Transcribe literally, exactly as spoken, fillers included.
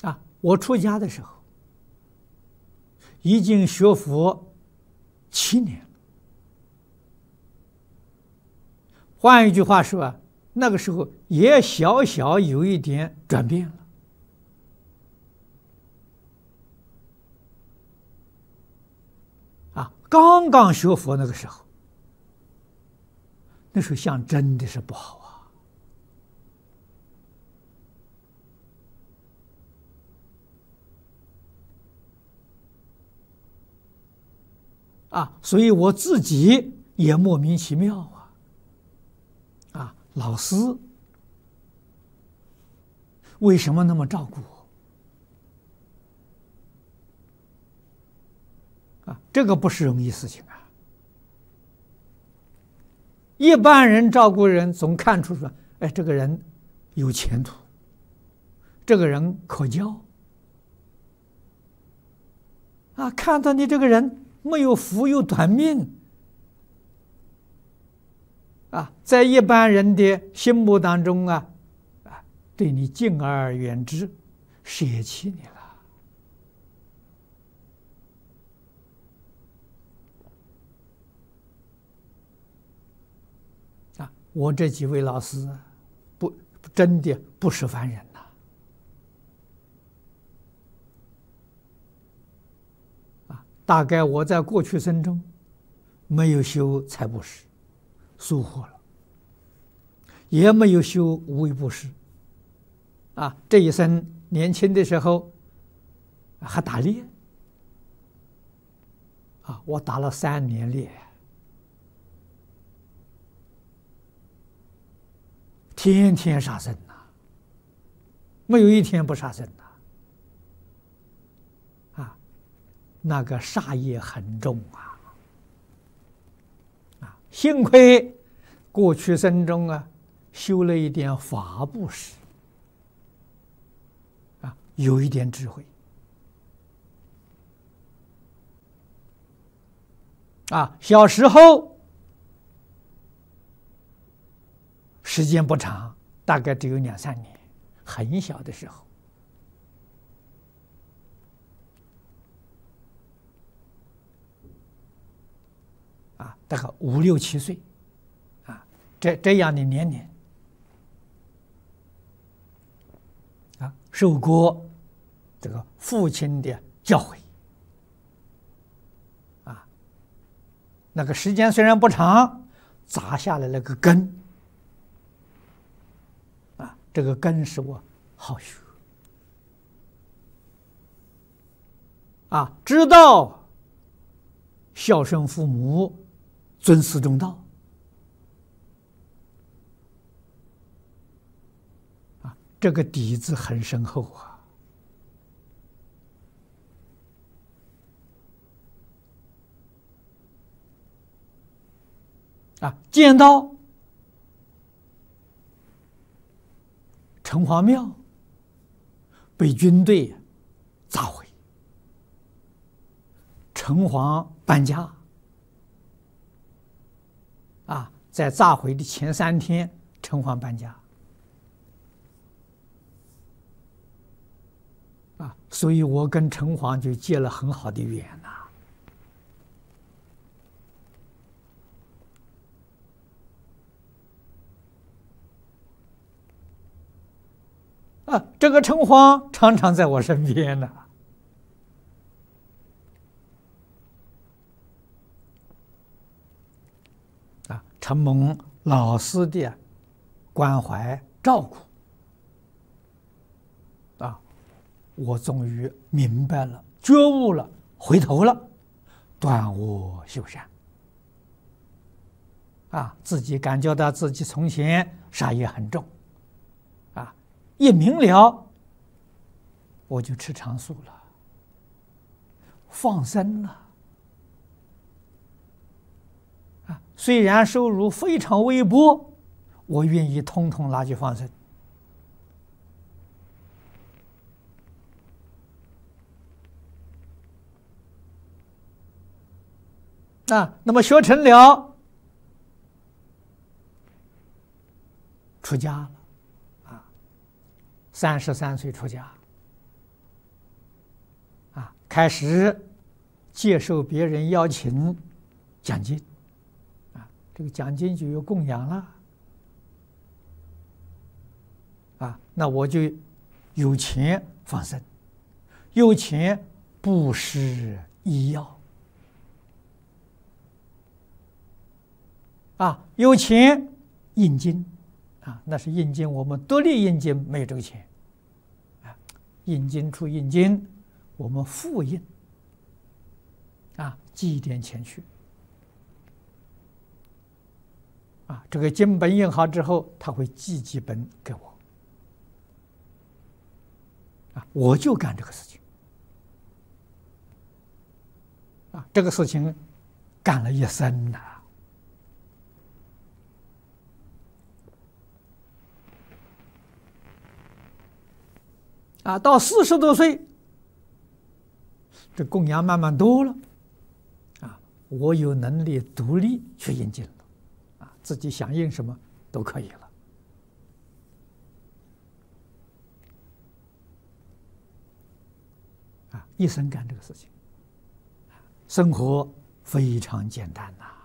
啊，我出家的时候已经学佛七年了。换一句话说啊，那个时候也小小有一点转变了。啊，刚刚学佛那个时候，那时候相真的是不好啊！啊，所以我自己也莫名其妙啊！啊，老师为什么那么照顾我？啊，这个不是容易事情啊！一般人照顾人，总看出说，哎，这个人有前途，这个人可交。啊，看到你这个人没有福，有短命。啊，在一般人的心目当中啊，啊，对你敬而远之，舍弃你了。啊，我这几位老师不真的不是凡人呐！啊，大概我在过去生中没有修财布施，疏忽了，也没有修无为布施。啊，这一生年轻的时候还打猎，啊，我打了三年猎，天天杀生呐，没有一天不杀生呐。啊，那个杀业很重啊！啊，幸亏过去生中啊修了一点法布施，啊，有一点智慧。啊，小时候时间不长，大概只有两三年，很小的时候。啊，大概五六七岁，啊，这这样的年龄，啊，受过这个父亲的教诲，啊，那个时间虽然不长，扎下来了个根，啊，这个根是我好学，啊，知道孝顺父母，尊师重道，啊，这个底子很深厚啊。啊，见到城隍庙被军队炸毁，城隍搬家。啊，在炸毁的前三天，城隍搬家。啊，所以我跟城隍就结了很好的缘呐。啊，这个城隍常常在我身边呢。啊，承蒙老师的关怀照顾，啊，我终于明白了、觉悟了、回头了，断恶修善。啊，自己感觉到自己从前杀业很重，啊，一明了，我就吃长素了，放生了。啊，虽然收入非常微薄，我愿意通通拿去放生。啊，那么学成了，出家了，啊，三十三岁出家， 开始接受别人邀请讲经，啊，这个讲经就有供养了，啊，那我就有钱放生，有钱布施医药，啊，有钱印经，啊，那是印经，我们独立印经没有这个钱，啊，印经出印经，我们复印，啊，寄一点钱去，啊，这个经本印好之后，他会寄几本给我，啊，我就干这个事情，啊，这个事情干了一生呐。啊，到四十多岁，这供养慢慢多了，啊，我有能力独立去印经了，啊，自己想印什么都可以了，啊，一生干这个事情，生活非常简单呐。